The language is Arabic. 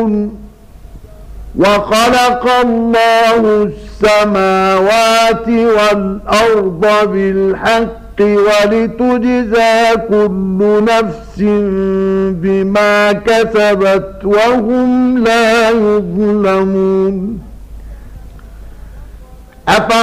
يعلمون وخلق الله السماوات والأرض بالحق ولتجزى كل نفس بما كسبت وهم لا يظلمون.